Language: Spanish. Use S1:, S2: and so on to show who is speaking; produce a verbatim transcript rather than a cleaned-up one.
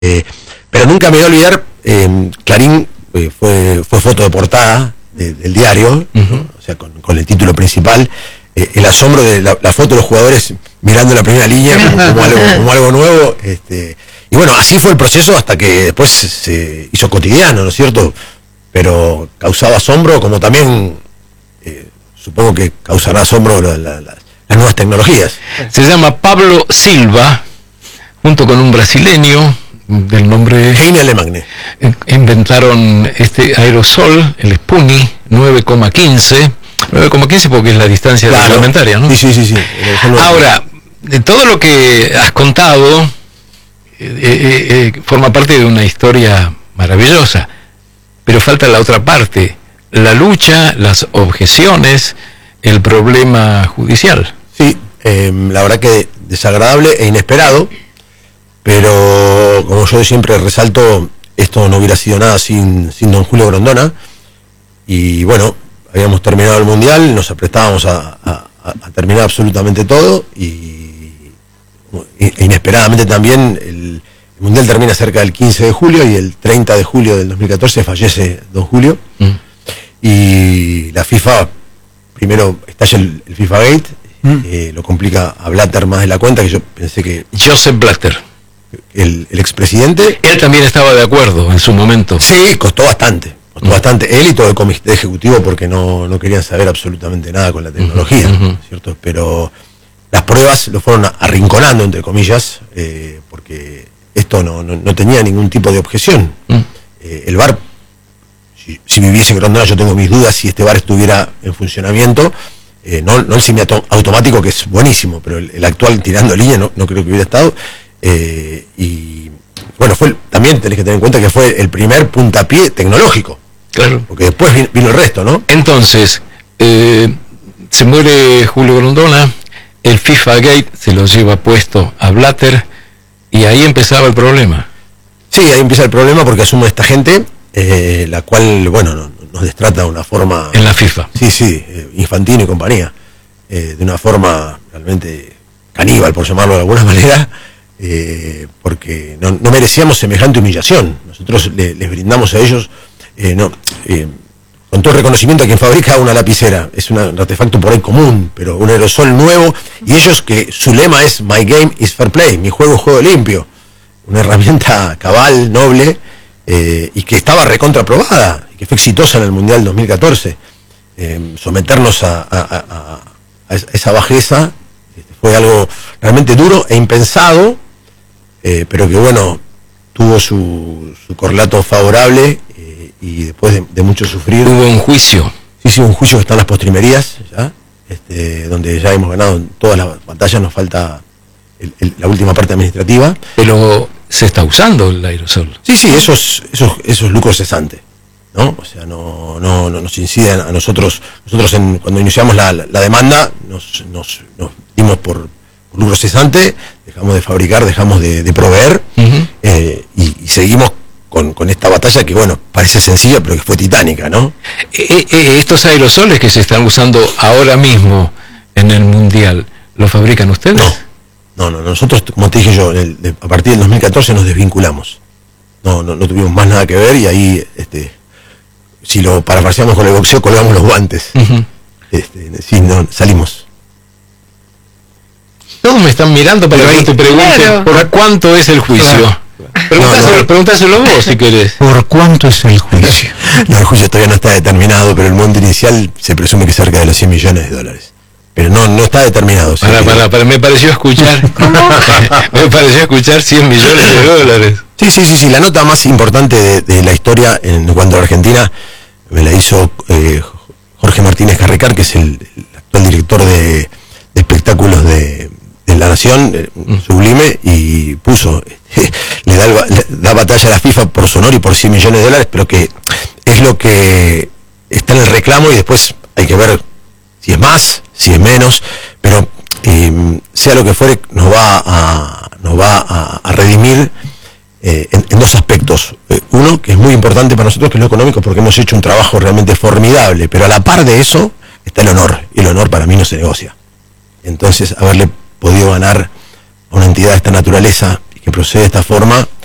S1: Eh, pero nunca me voy a olvidar, eh, Clarín eh, fue, fue foto de portada de, del diario, uh-huh. ¿no? O sea, con, con el título principal, eh, el asombro de la, la foto de los jugadores mirando la primera línea como, como, algo, como algo nuevo. Este, y bueno, así fue el proceso hasta que después se hizo cotidiano, ¿no es cierto? Pero causaba asombro, como también eh, supongo que causará asombro la, la, la, las nuevas tecnologías.
S2: Se llama Pablo Silva, junto con un brasileño del nombre
S1: Heine Lemagne.
S2: Inventaron este aerosol, el Spuni nueve coma quince, nueve coma quince porque es la distancia claro. reglamentaria, ¿no?
S1: Sí, sí, sí, sí.
S2: Ahora, de todo lo que has contado, eh, eh, eh, forma parte de una historia maravillosa, pero falta la otra parte, la lucha, las objeciones, el problema judicial.
S1: Sí, eh, la verdad que desagradable e inesperado, pero como yo siempre resalto, esto no hubiera sido nada sin, sin don Julio Grondona, y bueno, habíamos terminado el Mundial, nos apretábamos a, a, a terminar absolutamente todo, y e inesperadamente también el, el Mundial termina cerca del quince de julio, y el treinta de julio del dos mil catorce fallece don Julio, mm. y la FIFA, primero estalla el, el FIFA Gate, mm. eh, lo complica a Blatter más de la cuenta, que yo pensé que...
S2: Joseph Blatter.
S1: El, el expresidente.
S2: Él también estaba de acuerdo en su momento.
S1: Sí, costó bastante, costó uh-huh. bastante. Él y todo el comité ejecutivo, porque no, no querían saber absolutamente nada con la tecnología, uh-huh. ¿cierto? Pero las pruebas lo fueron arrinconando, entre comillas, eh, porque esto no, no, no tenía ningún tipo de objeción. Uh-huh. Eh, el V A R, si, si viviese Grondona, yo tengo mis dudas si este V A R estuviera en funcionamiento. Eh, no, no el semiautomático, que es buenísimo, pero el, el actual tirando línea no, no creo que hubiera estado. Eh, y bueno, fue también tenés que tener en cuenta que fue el primer puntapié tecnológico.
S2: Claro.
S1: Porque después vino, vino el resto, ¿no?
S2: Entonces, eh, se muere Julio Grondona, el FIFA Gate se lo lleva puesto a Blatter, y ahí empezaba el problema.
S1: Sí, ahí empieza el problema porque asume esta gente, eh, la cual, bueno, no, nos destrata de una forma...
S2: En la FIFA.
S1: Sí, sí, eh, Infantino y compañía. Eh, de una forma realmente caníbal, por llamarlo de alguna manera. Eh, porque no, no merecíamos semejante humillación. Nosotros le, les brindamos a ellos, eh, no, eh, con todo el reconocimiento a quien fabrica una lapicera, es una, un artefacto por ahí común, pero un aerosol nuevo, y ellos que su lema es My Game is Fair Play, mi juego es juego limpio, una herramienta cabal, noble, eh, y que estaba recontraprobada, y que fue exitosa en el Mundial dos mil catorce. Eh, someternos a, a, a, a esa bajeza fue algo realmente duro e impensado, Eh, pero que bueno, tuvo su, su correlato favorable, eh, y después de, de mucho sufrir...
S2: Hubo un juicio.
S1: Sí, sí, un juicio que está en las postrimerías, ¿ya? Este, donde ya hemos ganado en todas las batallas, nos falta el, el, la última parte administrativa.
S2: Pero se está usando el aerosol.
S1: Sí, sí, eso es, eso, eso es lucro cesante, ¿no? O sea, no, no, no nos incide a nosotros, nosotros en, cuando iniciamos la, la, la demanda, nos, nos, nos dimos por... lucro cesante, dejamos de fabricar, dejamos de, de proveer, uh-huh. eh, y, y seguimos con, con esta batalla que, bueno, parece sencilla, pero que fue titánica, ¿no?
S2: Eh, eh, estos aerosoles que se están usando ahora mismo en el Mundial, ¿los fabrican ustedes?
S1: No, no, no, nosotros, como te dije yo, el, de, a partir del dos mil catorce nos desvinculamos. No, no, no tuvimos más nada que ver, y ahí, este, si lo parafraseamos con el boxeo, colgamos los guantes. Uh-huh. Este, sí, no, salimos.
S2: Todos me están mirando para que te pregunten, claro, ¿por cuánto es el juicio? Preguntáselo, no, no. preguntáselo vos si querés.
S3: ¿Por cuánto es el juicio?
S1: No, el juicio todavía no está determinado, pero el monto inicial se presume que es cerca de los cien millones de dólares. Pero no, no está determinado.
S2: Para, para, para, me pareció escuchar. me pareció escuchar cien millones de dólares.
S1: Sí, sí, sí, sí. La nota más importante de, de la historia en cuanto a Argentina me la hizo eh, Jorge Martínez Carrecar, que es el, el actual director de, de espectáculos de... en La Nación, eh, Sublime, y puso, eh, le, da, le da batalla a la FIFA por su honor y por cien millones de dólares, pero que es lo que está en el reclamo, y después hay que ver si es más, si es menos, pero eh, sea lo que fuere, nos va a, nos va a, a redimir eh, en, en dos aspectos. Eh, uno, que es muy importante para nosotros, que es lo económico, porque hemos hecho un trabajo realmente formidable, pero a la par de eso está el honor, y el honor para mí no se negocia. Entonces, haberle podido ganar a una entidad de esta naturaleza y que procede de esta forma,